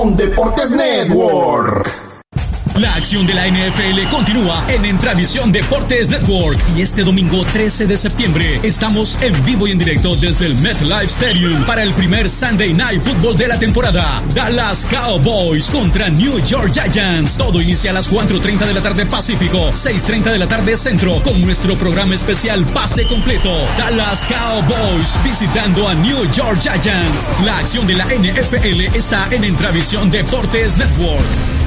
Univisión Deportes Network. La acción de la NFL continúa en Entravisión Deportes Network y este domingo 13 de septiembre estamos en vivo y en directo desde el MetLife Stadium para el primer Sunday Night Football de la temporada. Dallas Cowboys contra New York Giants. Todo inicia a las 4:30 de la tarde Pacífico, 6:30 de la tarde Centro, con nuestro programa especial Pase Completo. Dallas Cowboys visitando a New York Giants. La acción de la NFL está en Entravisión Deportes Network.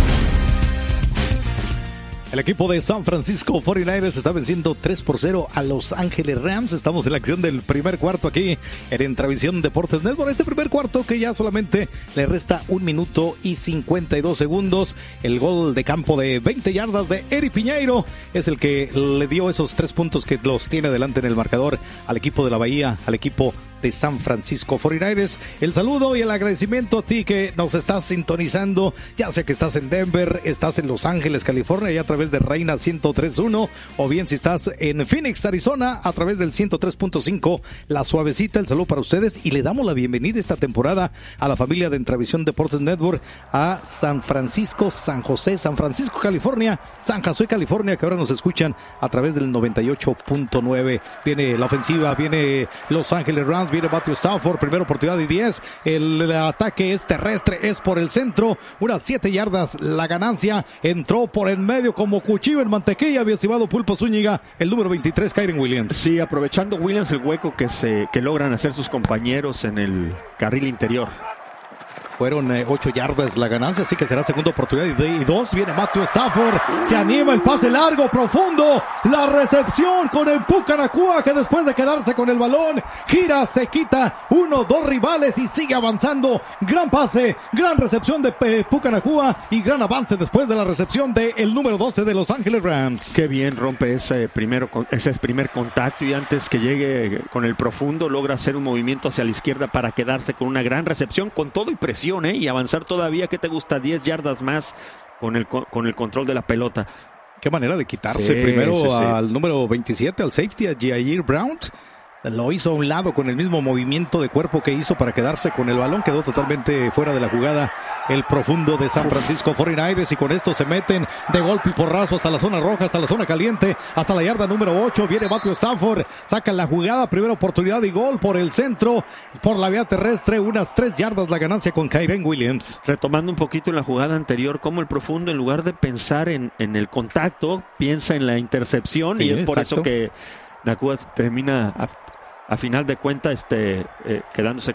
El equipo de San Francisco 49ers está venciendo 3-0 a Los Ángeles Rams. Estamos en la acción del primer cuarto aquí en Entravisión Deportes Network. Este primer cuarto que ya solamente le resta 1 minuto y 52 segundos. El gol de campo de 20 yardas de Eric Piñeiro es el que le dio esos 3 puntos que los tiene delante en el marcador al equipo de la Bahía, al equipo de San Francisco 49ers. El saludo y el agradecimiento a ti que nos estás sintonizando, ya sea que estás en Denver, estás en Los Ángeles, California, y a través de Reina 103.1, o bien si estás en Phoenix, Arizona, a través del 103.5, La Suavecita. El saludo para ustedes y le damos la bienvenida esta temporada a la familia de Entravisión Deportes Network a San Francisco, San José, San Francisco, California, San José, California, que ahora nos escuchan a través del 98.9. Viene la ofensiva, viene Los Ángeles Rams, viene Matthew Stafford, primera oportunidad y 10. El ataque es terrestre, es por el centro, unas 7 yardas la ganancia. Entró por en medio como cuchillo en mantequilla, mi estimado Pulpo Zúñiga, el número 23, Kyren Williams. Sí, aprovechando Williams el hueco que logran hacer sus compañeros en el carril interior. Fueron 8 yardas la ganancia, así que será segunda oportunidad y 2. Viene Matthew Stafford, se anima el pase largo, profundo, la recepción con el Puka Nacua, que después de quedarse con el balón, gira, se quita 1-2 rivales y sigue avanzando. Gran pase, gran recepción de Puka Nacua y gran avance después de la recepción del número 12 de Los Ángeles Rams. Qué bien rompe ese primer contacto y antes que llegue con el profundo logra hacer un movimiento hacia la izquierda para quedarse con una gran recepción, con todo y presión. Y avanzar todavía, ¿qué te gusta? 10 yardas más con el control de la pelota. Qué manera de quitarse primero al número 27, al safety, a Jair Brown. Lo hizo a un lado con el mismo movimiento de cuerpo que hizo para quedarse con el balón. Quedó totalmente fuera de la jugada el profundo de San Francisco 49ers y con esto se meten de golpe y porrazo hasta la zona roja, hasta la zona caliente, hasta la yarda número 8. Viene Matthew Stafford, sacan la jugada, primera oportunidad y gol por el centro, por la vía terrestre, unas 3 yardas la ganancia con Kyren Williams. Retomando un poquito en la jugada anterior, como el profundo en lugar de pensar en el contacto, piensa en la intercepción, sí, y es por eso que Nacua termina a final de cuentas quedándose